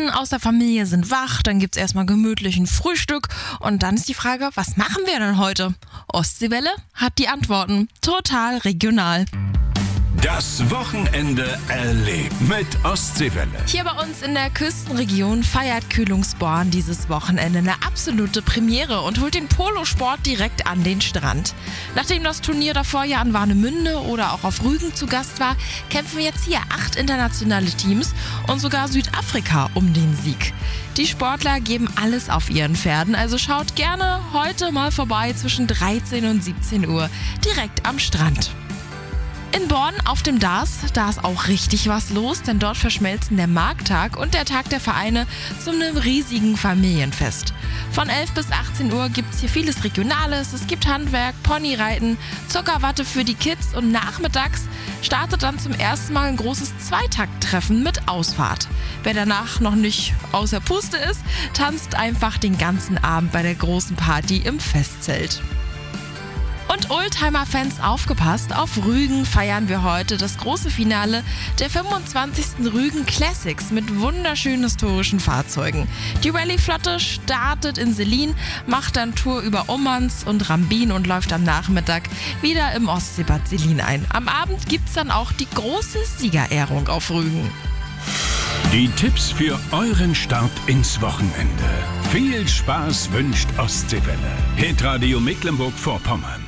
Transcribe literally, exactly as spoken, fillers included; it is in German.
Eltern aus der Familie sind wach, dann gibt's erstmal gemütlichen Frühstück und dann ist die Frage, was machen wir denn heute? Ostseewelle hat die Antworten. Total regional. Das Wochenende erlebt mit Ostseewelle. Hier bei uns in der Küstenregion feiert Kühlungsborn dieses Wochenende eine absolute Premiere und holt den Polosport direkt an den Strand. Nachdem das Turnier davor ja an Warnemünde oder auch auf Rügen zu Gast war, kämpfen jetzt hier acht internationale Teams und sogar Südafrika um den Sieg. Die Sportler geben alles auf ihren Pferden, also schaut gerne heute mal vorbei zwischen dreizehn und siebzehn Uhr direkt am Strand. In Born auf dem D A S, da ist auch richtig was los, denn dort verschmelzen der Markttag und der Tag der Vereine zu einem riesigen Familienfest. Von elf bis achtzehn Uhr gibt es hier vieles Regionales, es gibt Handwerk, Ponyreiten, Zuckerwatte für die Kids und nachmittags startet dann zum ersten Mal ein großes Zweitakttreffen mit Ausfahrt. Wer danach noch nicht außer Puste ist, tanzt einfach den ganzen Abend bei der großen Party im Festzelt. Und Oldtimer-Fans aufgepasst, auf Rügen feiern wir heute das große Finale der fünfundzwanzigsten Rügen Classics mit wunderschönen historischen Fahrzeugen. Die Rallye-Flotte startet in Selin, macht dann Tour über Ummanz und Rambin und läuft am Nachmittag wieder im Ostseebad Selin ein. Am Abend gibt's dann auch die große Siegerehrung auf Rügen. Die Tipps für euren Start ins Wochenende. Viel Spaß wünscht Ostseewelle. Hitradio Mecklenburg-Vorpommern.